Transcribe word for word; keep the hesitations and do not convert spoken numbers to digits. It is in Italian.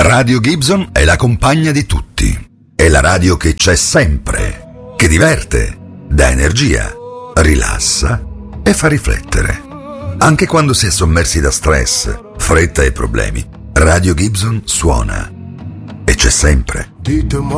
Radio Gibson è la compagna di tutti. È la radio che c'è sempre, che diverte, dà energia, rilassa e fa riflettere. Anche quando si è sommersi da stress, fretta e problemi, Radio Gibson suona e c'è sempre. Dites-moi